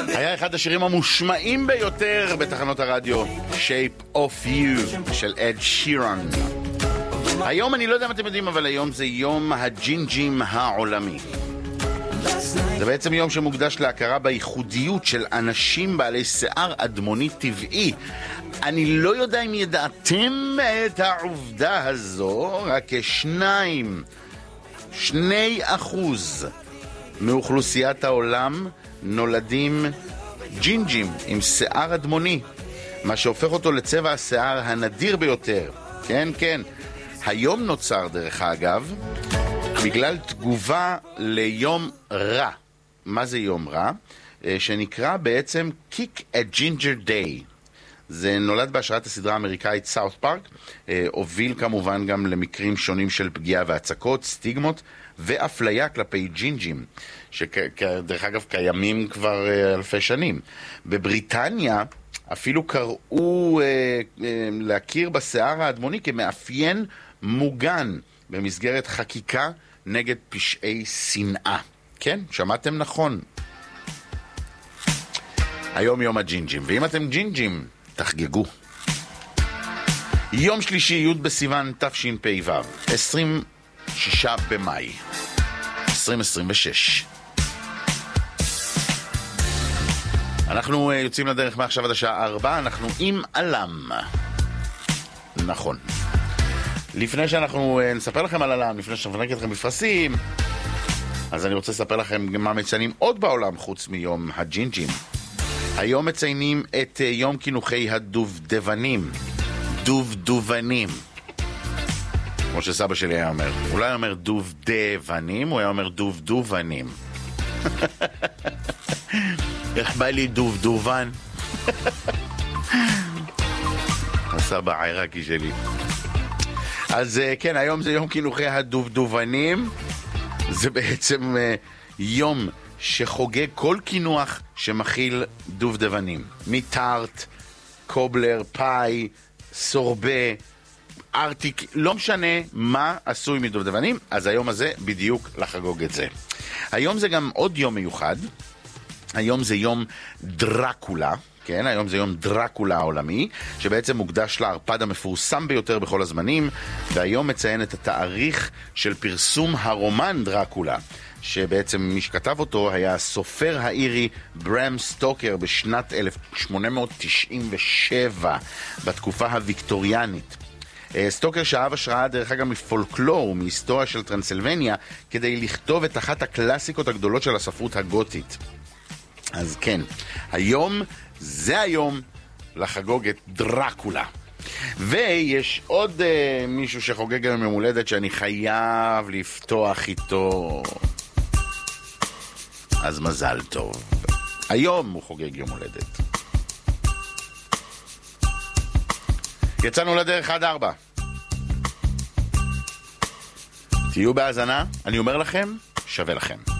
היה אחד השירים המושמעים ביותר בתחנות הרדיו, Shape of You של אד שירן. היום, אני לא יודע אם אתם יודעים, אבל היום זה יום הג'ינג'ים העולמי. זה בעצם יום שמוקדש להכרה בייחודיות של אנשים בעלי שיער אדמוני טבעי. אני לא יודע אם ידעתם את העובדה הזו, רק 2% מאוכלוסיית העולם נולדים ג'ינג'ים עם שיער אדמוני, מה שהופך אותו לצבע השיער הנדיר ביותר. כן, כן. היום נוצר, דרך אגב, בגלל תגובה ליום רע. מה זה יום רע? שנקרא בעצם Kick a Ginger Day. זה נולד בהשראת הסדרה האמריקאית סאות' פארק, הוביל כמובן גם למקרים שונים של פגיעה והצקות, סטיגמות ואפליה כלפי ג'ינג'ים, שדרך אגב קיימים כבר אלפי שנים. בבריטניה אפילו קראו להכיר בשיער האדמוני כמאפיין מוגן במסגרת חקיקה נגד פשעי שנאה. כן, שמעתם נכון. היום יום הג'ינג'ים, ואם אתם ג'ינג'ים, תחגגו. יום שלישי, י' בסיוון תשפ"ו, 26 במאי 2026. אנחנו יוצאים לדרך מעכשיו עד השעה 4, אנחנו עם אלם. נכון. לפני שאנחנו נספר לכם על אלם, לפני שנפנק אתכם בפרסים, אז אני רוצה לספר לכם מה מציינים עוד בעולם חוץ מיום הג'ינג'ים. היום מציינים את יום כינוכי הדובדבנים. דובדבנים. כמו שסבא שלי היה אומר. אולי היה אומר דובדבנים, הוא היה אומר דובדבנים. איך בא לי דובדבן? הסבא העיראקי שלי. אז כן, היום זה יום כינוכי הדובדבנים. זה בעצם יום שחוגג כל כינוח שמכיל דובדבנים. מטארט, קובלר, פאי, סורבה, ארטיק, לא משנה מה עשוי מדובדבנים, אז היום הזה בדיוק לחגוג את זה. היום זה גם עוד יום מיוחד. היום זה יום דרקולה. כן, היום זה יום דרקולה העולמי, שבעצם מוקדש לערפד המפורסם ביותר בכל הזמנים, והיום מציין את התאריך של פרסום הרומן דרקולה, שבעצם מי שכתב אותו היה הסופר האירי ברם סטוקר בשנת 1897, בתקופה הוויקטוריאנית. סטוקר שאב השראה דרך אגב מפולקלור, מהיסטוריה של טרנסילבניה, כדי לכתוב את אחת הקלאסיקות הגדולות של הספרות הגותית. אז כן, היום זה היום לחגוג את דרקולה. ויש עוד מישהו שחוגג היום יום הולדת שאני חייב לפתוח איתו. אז מזל טוב. היום הוא חוגג יום הולדת. יצאנו לדרך עד 4. תהיו בהאזנה, אני אומר לכם, שווה לכם.